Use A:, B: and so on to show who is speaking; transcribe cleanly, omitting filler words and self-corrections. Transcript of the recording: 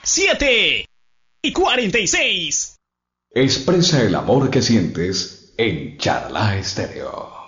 A: 7:46.
B: Expresa el amor que sientes en Charla Estéreo.